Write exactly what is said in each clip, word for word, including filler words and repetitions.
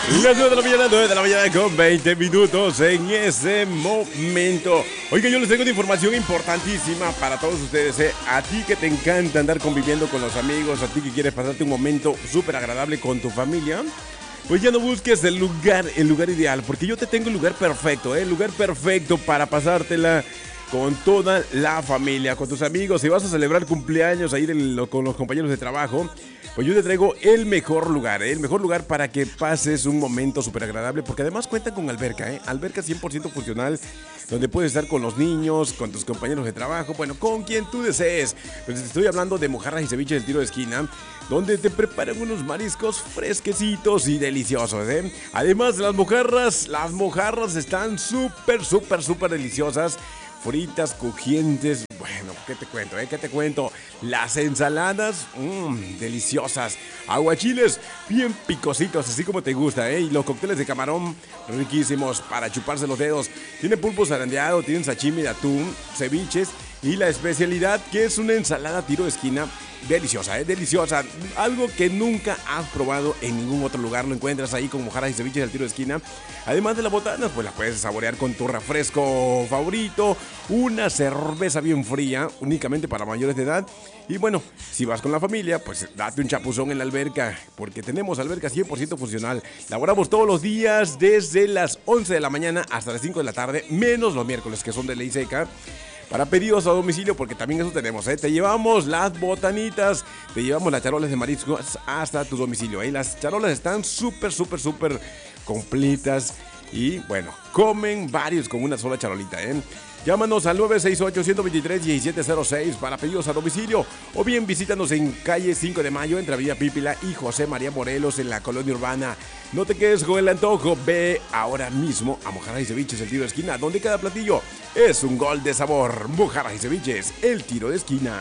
Las nueve de la mañana, nueve de la mañana con veinte minutos en ese momento. Oiga, yo les tengo una información importantísima para todos ustedes, ¿eh? A ti que te encanta andar conviviendo con los amigos, a ti que quieres pasarte un momento súper agradable con tu familia, pues ya no busques el lugar, el lugar ideal, porque yo te tengo el lugar perfecto, ¿eh? El lugar perfecto para pasártela con toda la familia, con tus amigos. Si vas a celebrar cumpleaños ahí de, con los compañeros de trabajo, pues yo te traigo el mejor lugar, ¿eh? El mejor lugar para que pases un momento súper agradable, porque además cuentan con alberca, ¿eh? Alberca cien por ciento funcional, donde puedes estar con los niños, con tus compañeros de trabajo, bueno, con quien tú desees. Pues te estoy hablando de mojarras y ceviche del Tiro de Esquina, donde te preparan unos mariscos fresquecitos y deliciosos, ¿eh? Además, las mojarras, las mojarras están súper, súper, súper deliciosas. Fritas, crujientes, bueno, ¿qué te cuento, eh? ¿Qué te cuento? Las ensaladas, mmm, deliciosas. Aguachiles, bien picositos, así como te gusta, ¿eh? Y los cócteles de camarón, riquísimos para chuparse los dedos. Tiene pulpo zarandeado, tienen sashimi de atún, ceviches y la especialidad que es una ensalada Tiro de Esquina. Deliciosa, ¿eh? Deliciosa. Algo que nunca has probado en ningún otro lugar. Lo encuentras ahí con mojarras y ceviches del Tiro de Esquina. Además de las botanas, pues las puedes saborear con tu refresco favorito. Una cerveza bien fría, únicamente para mayores de edad. Y bueno, si vas con la familia, pues date un chapuzón en la alberca, porque tenemos alberca cien por ciento funcional. Laboramos todos los días desde las once de la mañana hasta las cinco de la tarde, menos los miércoles, que son de ley seca. Para pedidos a domicilio, porque también eso tenemos, ¿eh? Te llevamos las botanitas, te llevamos las charolas de mariscos hasta tu domicilio, ¿eh? Las charolas están súper, súper, súper completas y, bueno, comen varios con una sola charolita, ¿eh? Llámanos al nueve seis ocho, uno dos tres, uno siete cero seis para pedidos a domicilio, o bien visítanos en calle cinco de mayo entre Avenida Pípila y José María Morelos en la Colonia Urbana. No te quedes con el antojo, ve ahora mismo a Mojarras y Ceviches el Tiro de Esquina, donde cada platillo es un gol de sabor. Mojarras y Ceviches el Tiro de Esquina.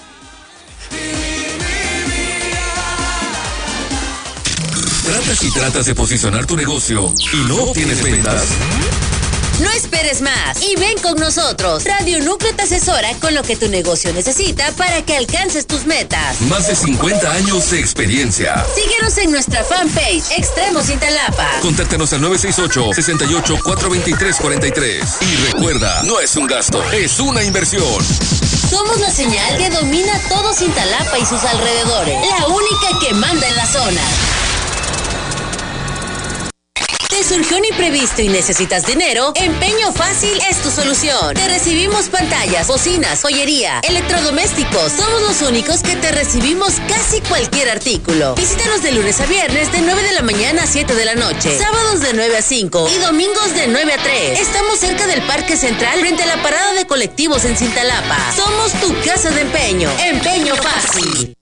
¿Tratas y tratas de posicionar tu negocio y no obtienes ventas? No esperes más y ven con nosotros. Radio Núcleo te asesora con lo que tu negocio necesita para que alcances tus metas. Más de cincuenta años de experiencia. Síguenos en nuestra fanpage Extremos Intalapa. Contáctanos al nueve seis ocho, seis ocho, cuatro dos tres, cuatro tres. Y recuerda, no es un gasto, es una inversión. Somos la señal que domina todo Cintalapa y sus alrededores. La única que manda en la zona. ¿Te surgió un imprevisto y necesitas dinero? Empeño Fácil es tu solución. Te recibimos pantallas, bocinas, joyería, electrodomésticos. Somos los únicos que te recibimos casi cualquier artículo. Visítanos de lunes a viernes de nueve de la mañana a siete de la noche. Sábados de nueve a cinco y domingos de nueve a tres. Estamos cerca del Parque Central frente a la parada de colectivos en Cintalapa. Somos tu casa de empeño. Empeño Fácil.